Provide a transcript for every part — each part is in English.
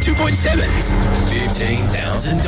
102.7's $15,000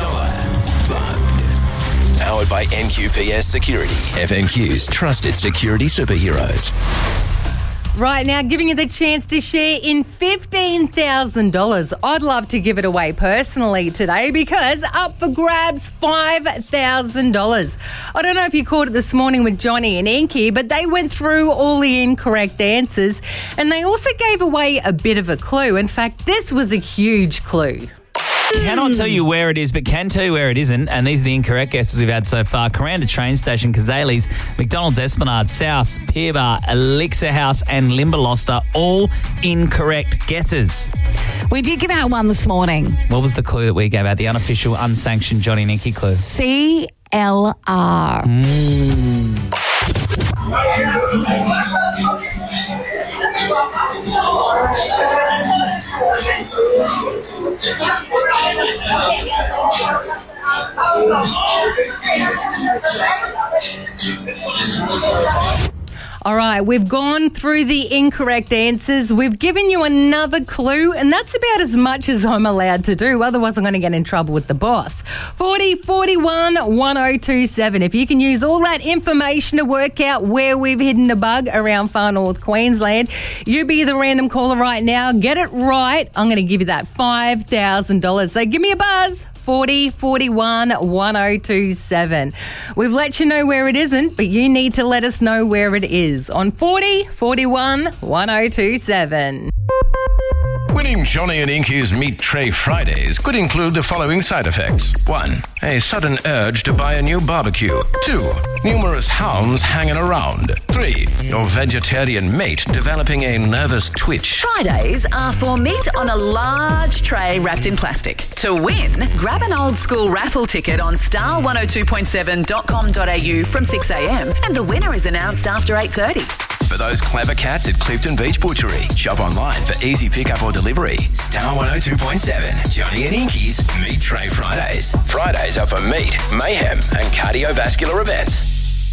Bug. Powered by NQPS Security, FNQ's trusted security superheroes. Right now, giving you the chance to share in $15,000. I'd love to give it away personally today because up for grabs $5,000. I don't know if you caught it this morning with Johnny and Inky, but they went through all the incorrect answers and they also gave away a bit of a clue. In fact, this was a huge clue. Cannot tell you where it is, but can tell you where it isn't. And these are the incorrect guesses we've had so far. Coranda Train Station, Kazales, McDonald's Esplanade, South, Pier Bar, Elixir House and Limberloster. All incorrect guesses. We did give out one this morning. What was the clue that we gave out? The unofficial, unsanctioned Johnny and Inky clue. CLR. All right, we've gone through the incorrect answers. We've given you another clue, and that's about as much as I'm allowed to do. Otherwise, I'm going to get in trouble with the boss. 40 41 1027. If you can use all that information to work out where we've hidden a bug around far north Queensland, you be the random caller right now. Get it right. I'm going to give you that $5,000. So give me a buzz. 40 41 1027. We've let you know where it isn't, but you need to let us know where it is on 40 41 1027. Winning Johnny and Inky's Meat Tray Fridays could include the following side effects. 1. A sudden urge to buy a new barbecue. 2. Numerous hounds hanging around. 3. Your vegetarian mate developing a nervous twitch. Fridays are for meat on a large tray wrapped in plastic. To win, grab an old school raffle ticket on star102.7.com.au from 6am and the winner is announced after 8:30. For those clever cats at Clifton Beach Butchery, shop online for easy pickup or delivery. Star 102.7, Johnny and Inky's Meat Tray Fridays. Fridays are for meat, mayhem and cardiovascular events.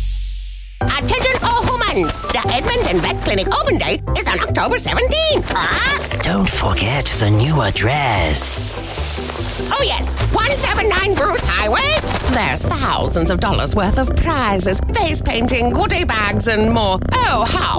Attention all women! The Edmonton Vet Clinic open date is on October 17th. Don't forget the new address. Oh yes, 179 Bruce Highway. There's thousands of dollars worth of prizes, face painting, goodie bags and more. Oh, how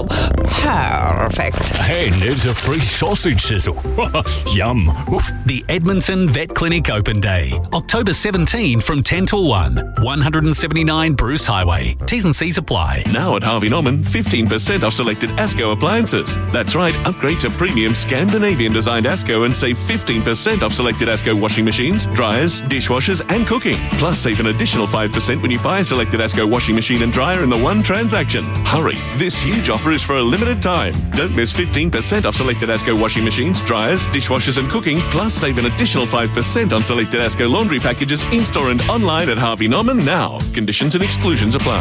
perfect. And there's a free sausage sizzle. Yum. Oof. The Edmonton Vet Clinic Open Day, October 17 from 10 till 1, 179 Bruce Highway. T's and C's apply. Now at Harvey Norman, 15% off selected ASCO appliances. That's right, upgrade to premium Scandinavian designed ASCO and save 15% off selected ASCO washing machines, dryers, dishwashers and cooking. Plus save an additional 5% when you buy a selected ASCO washing machine and dryer in the one transaction. Hurry, this huge offer is for a limited time. Don't miss 15% off selected ASCO washing machines, dryers, dishwashers and cooking. Plus save an additional 5% on selected ASCO laundry packages in-store and online at Harvey Norman now. Conditions and exclusions apply.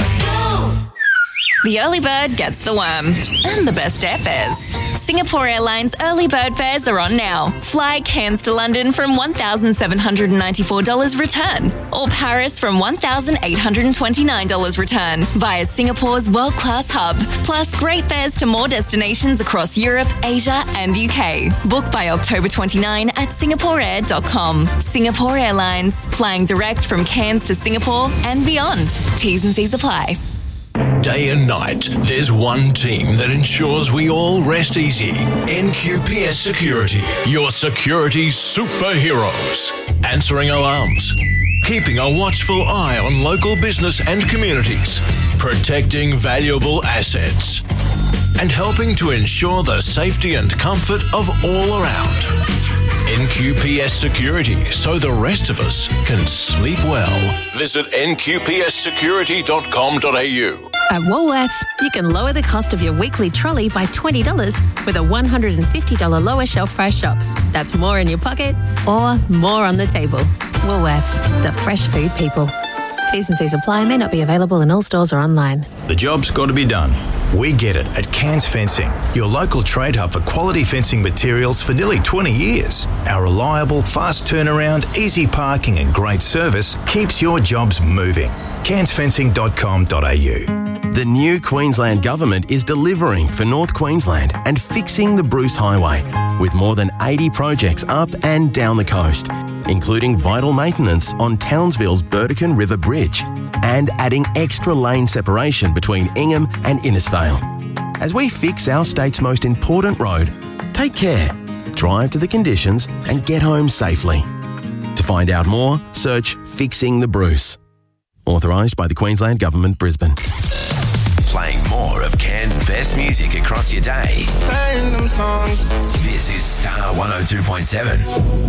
The early bird gets the worm and the best airfares. Singapore Airlines early bird fares are on now. Fly Cairns to London from $1,794 return or Paris from $1,829 return via Singapore's world-class hub. Plus great fares to more destinations across Europe, Asia and UK. Book by October 29 at singaporeair.com. Singapore Airlines, flying direct from Cairns to Singapore and beyond. T's and C's apply. Day and night, there's one team that ensures we all rest easy. NQPS Security, your security superheroes. Answering alarms, keeping a watchful eye on local business and communities, protecting valuable assets, and helping to ensure the safety and comfort of all around. NQPS Security, so the rest of us can sleep well. Visit nqpssecurity.com.au. At Woolworths, you can lower the cost of your weekly trolley by $20 with a $150 lower shelf price shop. That's more in your pocket or more on the table. Woolworths, the fresh food people. T's and C's apply, may not be available in all stores or online. The job's got to be done. We get it at Cairns Fencing, your local trade hub for quality fencing materials for nearly 20 years. Our reliable, fast turnaround, easy parking and great service keeps your jobs moving. CairnsFencing.com.au. The new Queensland Government is delivering for North Queensland and fixing the Bruce Highway with more than 80 projects up and down the coast, including vital maintenance on Townsville's Burdekin River Bridge and adding extra lane separation between Ingham and Innisfail. As we fix our state's most important road, take care, drive to the conditions and get home safely. To find out more, search Fixing the Bruce. Authorised by the Queensland Government, Brisbane. Playing more of Cairns' best music across your day. This is Star 102.7.